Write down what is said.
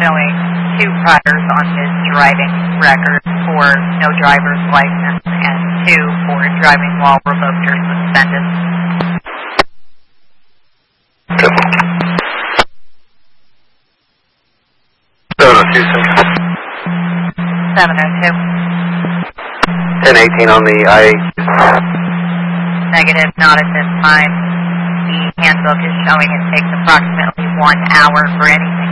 showing 2 priors on his driving record for no driver's license and 2 for driving while revoked or suspended. 702. 1018 on the I-8. Negative, not at this time. The handbook is showing it takes approximately 1 hour for any